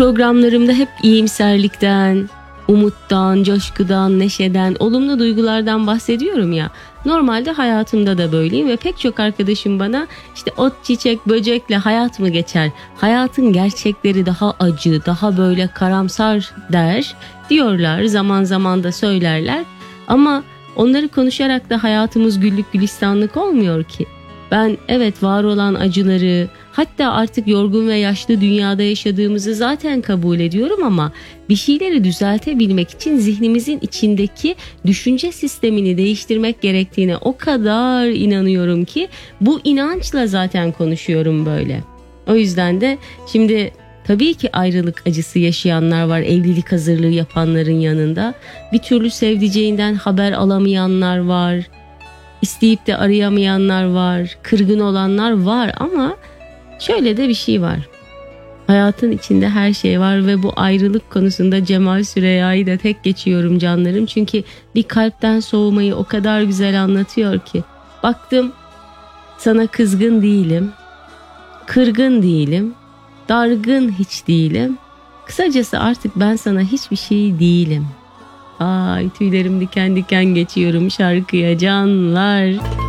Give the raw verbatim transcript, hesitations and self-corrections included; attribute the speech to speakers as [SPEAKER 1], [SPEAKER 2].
[SPEAKER 1] Programlarımda hep iyimserlikten, umuttan, coşkudan, neşeden, olumlu duygulardan bahsediyorum ya. Normalde hayatımda da böyleyim ve pek çok arkadaşım bana işte ot, çiçek, böcekle hayat mı geçer? Hayatın gerçekleri daha acı, daha böyle karamsar der diyorlar. Zaman zaman da söylerler. Ama onları konuşarak da hayatımız güllük gülistanlık olmuyor ki. Ben evet var olan acıları, hatta artık yorgun ve yaşlı dünyada yaşadığımızı zaten kabul ediyorum ama bir şeyleri düzeltebilmek için zihnimizin içindeki düşünce sistemini değiştirmek gerektiğine o kadar inanıyorum ki bu inançla zaten konuşuyorum böyle. O yüzden de şimdi tabii ki ayrılık acısı yaşayanlar var, evlilik hazırlığı yapanların yanında. Bir türlü sevdiceğinden haber alamayanlar var. İsteyip de arayamayanlar var, kırgın olanlar var ama şöyle de bir şey var. Hayatın içinde her şey var ve bu ayrılık konusunda Cemal Süreyya'yı da tek geçiyorum canlarım. Çünkü bir kalpten soğumayı o kadar güzel anlatıyor ki. Baktım sana kızgın değilim, kırgın değilim, dargın hiç değilim. Kısacası artık ben sana hiçbir şey değilim. Ay tüylerim diken diken geçiyorum şarkıya canlar.